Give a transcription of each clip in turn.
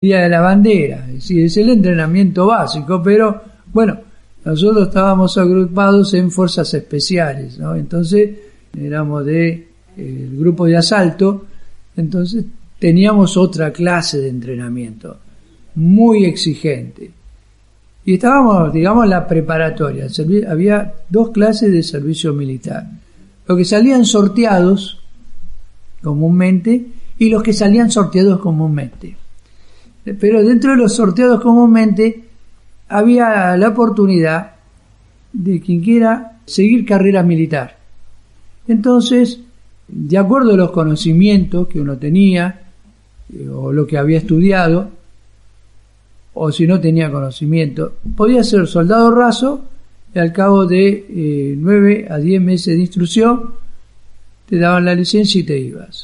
Día de la Bandera, es decir, es el entrenamiento básico, pero bueno, nosotros estábamos agrupados en fuerzas especiales, ¿no? Entonces éramos el grupo de asalto, entonces teníamos otra clase de entrenamiento, muy exigente. Y estábamos, digamos, en la preparatoria, había 2 clases de servicio militar, los que salían sorteados comúnmente y los que salían sorteados comúnmente. Pero dentro de los sorteados comúnmente había la oportunidad de quien quiera seguir carrera militar. Entonces, de acuerdo a los conocimientos que uno tenía, o lo que había estudiado, o si no tenía conocimiento, podía ser soldado raso y al cabo de 9 a 10 meses de instrucción te daban la licencia y te ibas.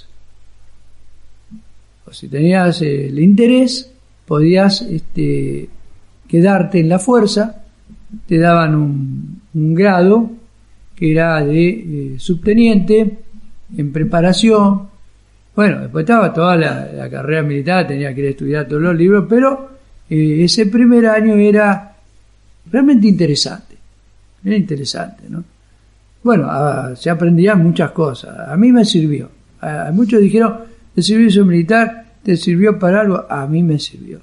O si tenías el interés, podías quedarte en la fuerza, te daban un grado que era de subteniente en preparación. Bueno, después estaba toda la carrera militar, tenía que ir a estudiar todos los libros, pero ese primer año era realmente interesante. Era interesante, ¿no? Bueno, se aprendían muchas cosas. A mí me sirvió. A muchos dijeron, el servicio militar te sirvió para algo. A mí me sirvió.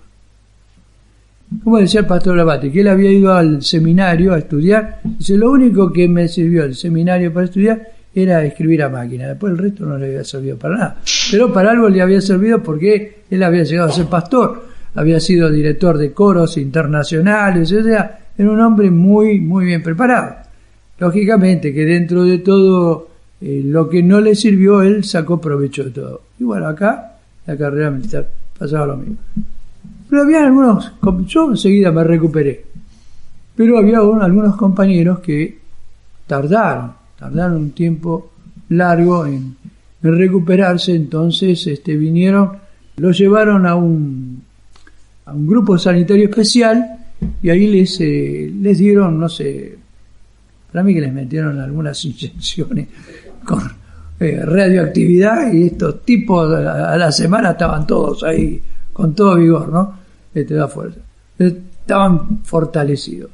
Como decía el pastor Labate, que él había ido al seminario a estudiar. Dice, lo único que me sirvió el seminario para estudiar era escribir a máquina. Después el resto no le había servido para nada. Pero para algo le había servido porque él había llegado a ser pastor. Había sido director de coros internacionales. O sea, era un hombre muy, muy bien preparado. Lógicamente que dentro de todo lo que no le sirvió, él sacó provecho de todo. Y bueno, acá la carrera militar pasaba lo mismo. Pero había algunos, yo enseguida me recuperé, pero había algunos compañeros que tardaron un tiempo largo en recuperarse. Entonces vinieron, los llevaron a un grupo sanitario especial y ahí les dieron, no sé, para mí que les metieron algunas inyecciones con radioactividad, y estos tipos a la semana estaban todos ahí con todo vigor, ¿no? Te da fuerza. Estaban fortalecidos.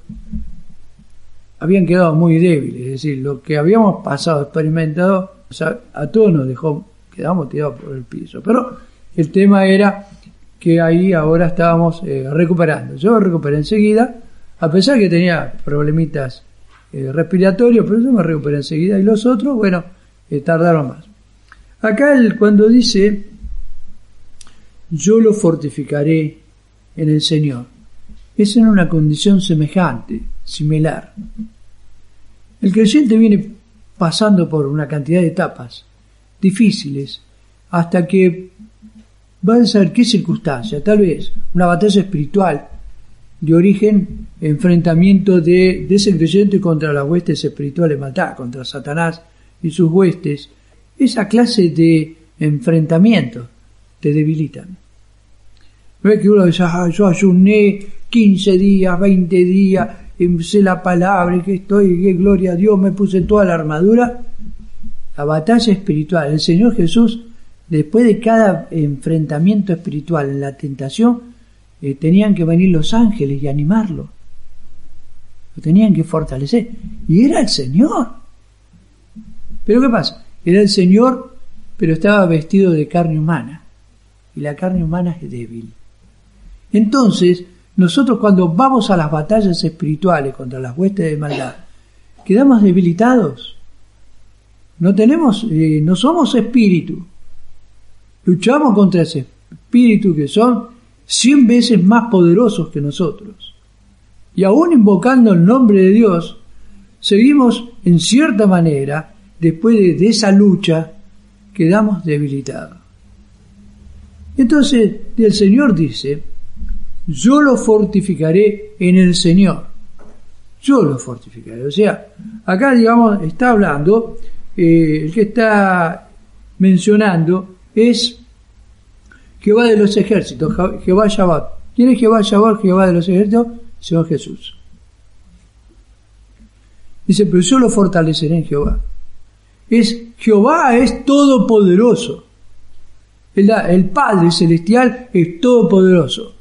Habían quedado muy débiles, es decir, lo que habíamos pasado, experimentado, o sea, a todos nos dejó, quedamos tirados por el piso. Pero el tema era que ahí ahora estábamos recuperando. Yo me recuperé enseguida, a pesar que tenía problemitas respiratorios, pero yo me recuperé enseguida, y los otros, bueno, tardaron más. Acá cuando dice, yo lo fortificaré en el Señor, es en una condición semejante, similar. El creyente viene pasando por una cantidad de etapas difíciles hasta que va a saber qué circunstancia, tal vez una batalla espiritual de origen, enfrentamiento de ese creyente contra las huestes espirituales de maldad, contra Satanás y sus huestes. Esa clase de enfrentamientos te debilitan. No es que uno dice, yo ayuné 15 días, 20 días, sé la palabra, y que estoy, que gloria a Dios, me puse toda la armadura. La batalla espiritual, el Señor Jesús, después de cada enfrentamiento espiritual en la tentación, tenían que venir los ángeles y animarlo. Lo tenían que fortalecer. Y era el Señor. Pero ¿qué pasa? Era el Señor, pero estaba vestido de carne humana. Y la carne humana es débil. Entonces, nosotros cuando vamos a las batallas espirituales contra las huestes de maldad, quedamos debilitados. No somos espíritu. Luchamos contra ese espíritu que son 100 veces más poderosos que nosotros. Y aún invocando el nombre de Dios, seguimos en cierta manera, después de esa lucha, quedamos debilitados. Entonces el Señor dice, yo lo fortificaré en el Señor. Yo lo fortificaré. O sea, acá digamos está hablando, el que está mencionando es Jehová de los ejércitos, Jehová Shabbat. ¿Quién es Jehová Shabbat, Jehová de los ejércitos? Señor Jesús. Dice, pero yo lo fortaleceré en Jehová. Jehová es todopoderoso. El Padre Celestial es todopoderoso.